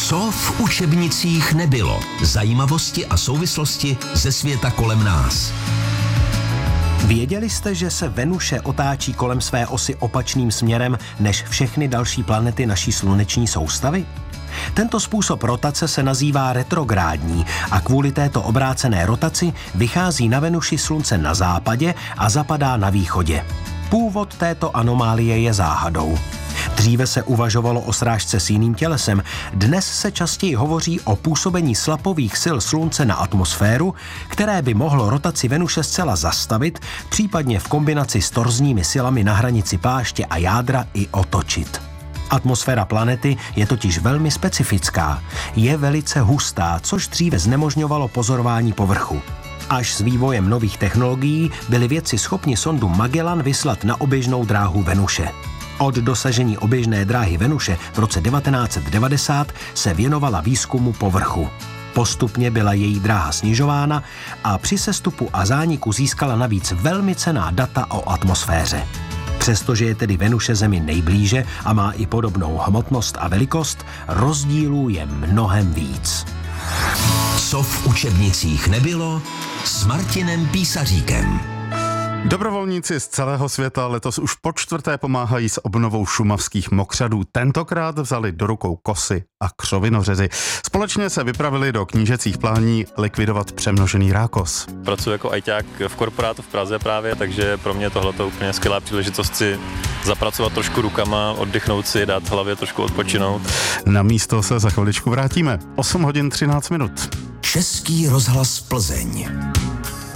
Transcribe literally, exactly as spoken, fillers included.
Co v učebnicích nebylo? Zajímavosti a souvislosti ze světa kolem nás. Věděli jste, že se Venuše otáčí kolem své osy opačným směrem než všechny další planety naší sluneční soustavy? Tento způsob rotace se nazývá retrográdní a kvůli této obrácené rotaci vychází na Venuši Slunce na západě a zapadá na východě. Původ této anomálie je záhadou. Dříve se uvažovalo o srážce s jiným tělesem, dnes se častěji hovoří o působení slapových sil Slunce na atmosféru, které by mohlo rotaci Venuše zcela zastavit, případně v kombinaci s torzními silami na hranici pláště a jádra i otočit. Atmosféra planety je totiž velmi specifická. Je velice hustá, což dříve znemožňovalo pozorování povrchu. Až s vývojem nových technologií byli vědci schopni sondu Magellan vyslat na oběžnou dráhu Venuše. Od dosažení oběžné dráhy Venuše v roce devatenáct set devadesát se věnovala výzkumu povrchu. Postupně byla její dráha snižována a při sestupu a zániku získala navíc velmi cenná data o atmosféře. Přestože je tedy Venuše Zemi nejblíže a má i podobnou hmotnost a velikost, rozdílů je mnohem víc. Co v učebnicích nebylo s Martinem Písaříkem. Dobrovolníci z celého světa letos už po čtvrté pomáhají s obnovou šumavských mokřadů. Tentokrát vzali do rukou kosy a křovinořezy. Společně se vypravili do knížecích plání likvidovat přemnožený rákos. Pracuji jako ajťák v korporátu v Praze právě, takže pro mě tohle je úplně skvělá příležitost si zapracovat trošku rukama, oddychnout si, dát hlavě trošku odpočinout. Na místo se za chviličku vrátíme. osm hodin třináct minut. Český rozhlas Plzeň.